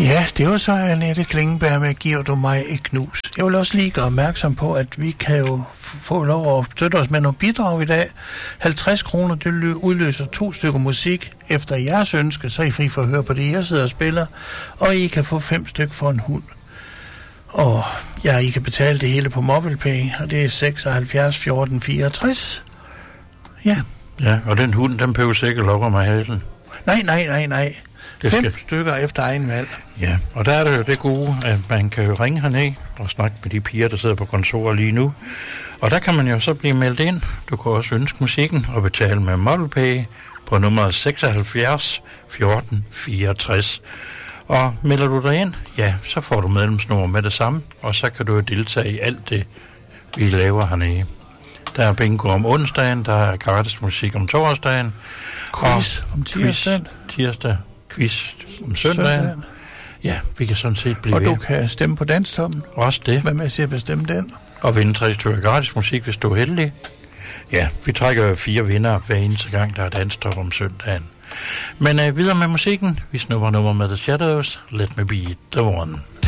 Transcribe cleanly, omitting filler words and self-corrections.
Ja, det var så Annette Klingenberg med Giver du mig et knus. Jeg vil også lige gøre opmærksom på, at vi kan jo få lov at støtte os med nogle bidrag i dag. 50 kroner, det udløser 2 stykker musik. Efter jeres ønske, så er I fri for at høre på det, jeg sidder og spiller. Og I kan få 5 stykker for en hund. Og ja, I kan betale det hele på MobilePay, og det er 76 14 64. Ja. Ja, og den hund, den behøver sikkert lokker mig halen. Nej. 5 stykker efter egen valg. Ja, og der er det jo det gode, at man kan jo ringe herned og snakke med de piger, der sidder på kontoret lige nu. Og der kan man jo så blive meldt ind. Du kan også ønske musikken og betale med MobilePay på nummer 76 14 64. Og melder du dig ind, ja, så får du medlemsnummer med det samme, og så kan du jo deltage i alt det, vi laver hernede. Der er bingo om onsdagen, der er gratis musik om torsdagen. Quiz om tirsdag. Quiz om søndagen. Ja, vi kan sådan set blive og ved. Og du kan stemme på Danstoppen. Også det. Hvad med at bestemme den? Og vinde 3 stykker gratis musik, hvis du er heldig. Ja, vi trækker 4 vinder hver eneste gang, der er Danstop om søndagen. Men videre med musikken. Vi snupper nummer med The Shadows. Let me be the one.